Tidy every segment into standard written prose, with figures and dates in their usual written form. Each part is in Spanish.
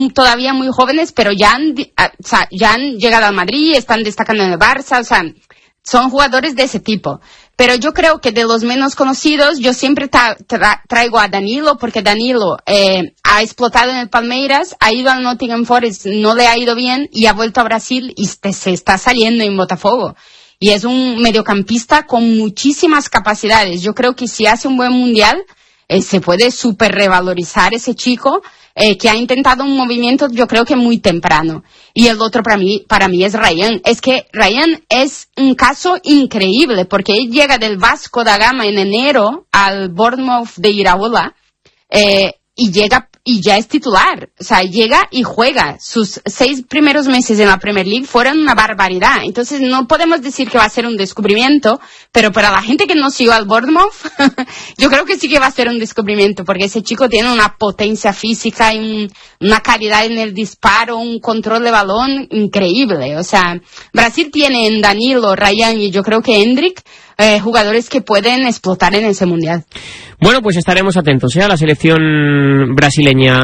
todavía muy jóvenes, pero ya han llegado al Madrid, están destacando en el Barça, o sea, son jugadores de ese tipo. Pero yo creo que de los menos conocidos, yo siempre traigo a Danilo, porque Danilo ha explotado en el Palmeiras, ha ido al Nottingham Forest, no le ha ido bien, y ha vuelto a Brasil y se está saliendo en Botafogo. Y es un mediocampista con muchísimas capacidades. Yo creo que si hace un buen mundial, se puede súper revalorizar ese chico, que ha intentado un movimiento, yo creo que muy temprano. Y el otro para mí es Ryan. Es que Ryan es un caso increíble, porque él llega del Vasco da Gama en enero al Bournemouth de Iraola, y ya es titular. O sea, llega y juega. Sus 6 primeros meses en la Premier League fueron una barbaridad. Entonces no podemos decir que va a ser un descubrimiento, pero para la gente que no siguió al Bournemouth, yo creo que sí que va a ser un descubrimiento, porque ese chico tiene una potencia física y una calidad en el disparo, un control de balón increíble. O sea, Brasil tiene en Danilo, Ryan y yo creo que Endrick, jugadores que pueden explotar en ese mundial. Bueno, pues estaremos atentos a la selección brasileña.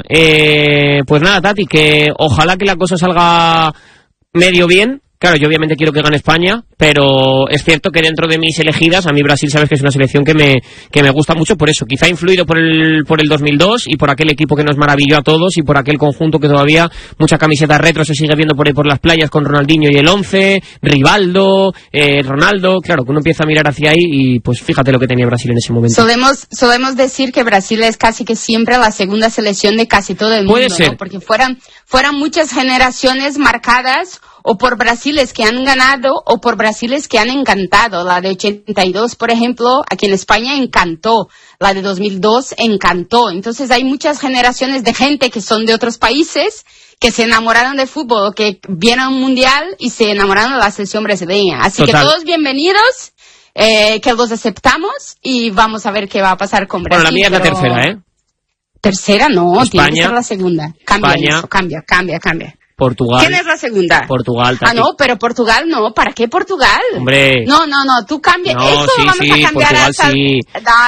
Pues nada, Tati, que ojalá que la cosa salga medio bien. Claro, yo obviamente quiero que gane España, pero es cierto que dentro de mis elegidas, a mí Brasil sabes que es una selección que me gusta mucho por eso. Quizá influido por el 2002 y por aquel equipo que nos maravilló a todos y por aquel conjunto que todavía mucha camiseta retro se sigue viendo por ahí por las playas con Ronaldinho y el 11, Rivaldo, Ronaldo. Claro, que uno empieza a mirar hacia ahí y pues fíjate lo que tenía Brasil en ese momento. Solemos decir que Brasil es casi que siempre la segunda selección de casi todo el mundo. Puede ser. ¿No? Porque fueran muchas generaciones marcadas o por brasiles que han ganado o por brasiles que han encantado. La de 82, por ejemplo, aquí en España encantó. La de 2002 encantó. Entonces hay muchas generaciones de gente que son de otros países que se enamoraron de fútbol, que vieron un mundial y se enamoraron de la selección brasileña. Así Total. que todos bienvenidos, que los aceptamos y vamos a ver qué va a pasar con Brasil. Bueno, la mía es la tercera, ¿eh? Tercera no, España, tiene que ser la segunda. Cambia España, eso, cambia. Portugal. ¿Quién es la segunda? Portugal, Tati. No, pero Portugal no. ¿Para qué Portugal? Hombre. No, tú cambia. No, eso sí, vamos a cambiar Portugal hasta... sí.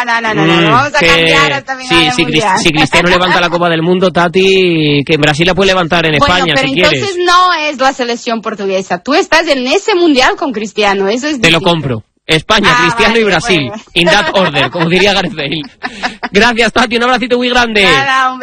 No, vamos a cambiar hasta final del mundial. Si Cristiano levanta la Copa del Mundo, Tati, que en Brasil la puede levantar en España, pero si entonces quieres. no es la selección portuguesa. Tú estás en ese mundial con Cristiano, eso es Te lo distinto. compro. España, Cristiano vale, y Brasil. bueno. In that order, como diría Gareth Bale. Gracias, Tati, un abracito muy grande. Nada,